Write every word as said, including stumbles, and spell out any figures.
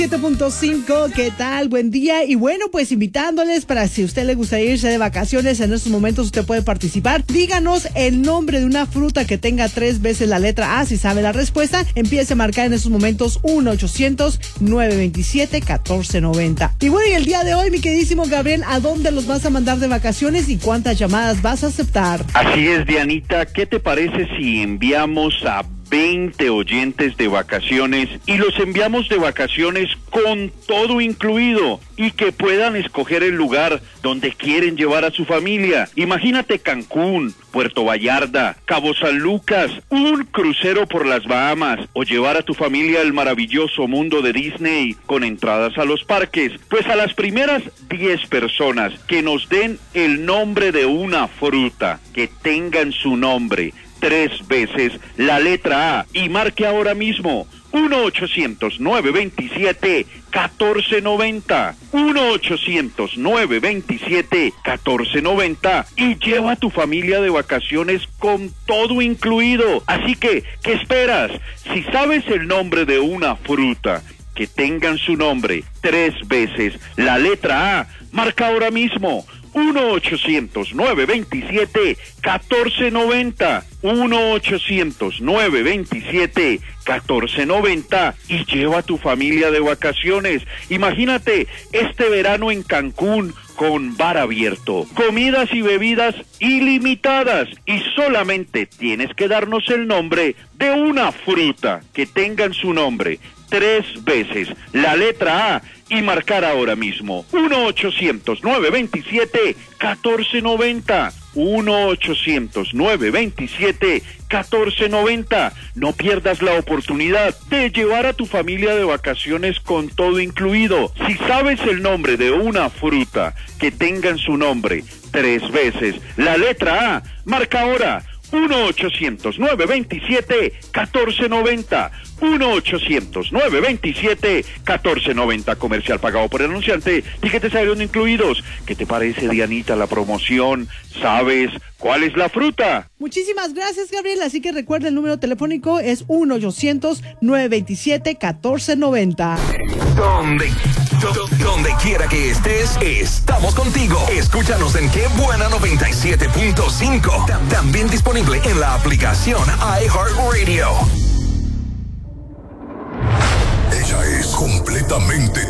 siete punto cinco, ¿qué tal? Buen día. Y bueno, pues invitándoles para si a usted le gustaría irse de vacaciones, en estos momentos usted puede participar. Díganos el nombre de una fruta que tenga tres veces la letra A. Si sabe la respuesta, empiece a marcar en estos momentos uno ochocientos nueve veintisiete catorce noventa. Y bueno, y el día de hoy, mi queridísimo Gabriel, ¿a dónde los vas a mandar de vacaciones y cuántas llamadas vas a aceptar? Así es, Dianita. ¿Qué te parece si enviamos a veinte oyentes de vacaciones y los enviamos de vacaciones con todo incluido y que puedan escoger el lugar donde quieren llevar a su familia? Imagínate Cancún, Puerto Vallarta, Cabo San Lucas, un crucero por las Bahamas o llevar a tu familia al maravilloso mundo de Disney con entradas a los parques. Pues a las primeras diez personas que nos den el nombre de una fruta que tengan su nombre tres veces la letra A y marque ahora mismo uno ochocientos nueve veintisiete catorce noventa, uno ochocientos nueve veintisiete catorce noventa y lleva a tu familia de vacaciones con todo incluido. Así que, ¿qué esperas? Si sabes el nombre de una fruta que tengan su nombre tres veces la letra A, marca ahora mismo uno ochocientos nueve veintisiete catorce noventa, uno ochocientos nueve veintisiete catorce noventa y lleva a tu familia de vacaciones. Imagínate este verano en Cancún con bar abierto, comidas y bebidas ilimitadas y solamente tienes que darnos el nombre de una fruta que tengan su nombre tres veces la letra A y marcar ahora mismo uno ochocientos nueve veintisiete catorce noventa, uno ochocientos nueve veintisiete catorce noventa. No pierdas la oportunidad de llevar a tu familia de vacaciones con todo incluido. Si sabes el nombre de una fruta que tengan su nombre tres veces la letra A, marca ahora uno ochocientos nueve veintisiete catorce noventa, uno ochocientos nueve veintisiete catorce noventa. Comercial pagado por el anunciante, tiquetes aéreos no incluidos. ¿Qué te parece, Dianita, la promoción? ¿Sabes cuál es la fruta? Muchísimas gracias, Gabriel. Así que recuerda, el número telefónico es uno ochocientos nueve veintisiete catorce noventa. Donde, do, donde quiera que estés, estamos contigo. Escúchanos en Qué Buena noventa y siete punto cinco. También disponible en la aplicación iHeartRadio. Ella es completamente